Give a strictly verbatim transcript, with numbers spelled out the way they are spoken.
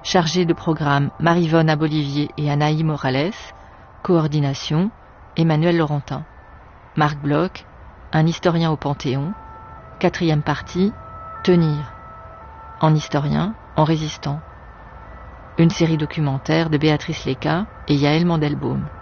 Chargé de programme Maryvonne Abolivier et Anaï Morales. Coordination Emmanuel Laurentin. Marc Bloch, un historien au Panthéon. Quatrième partie, Tenir. En historien, en résistant. Une série documentaire de Béatrice Léca et Yaël Mandelbaum.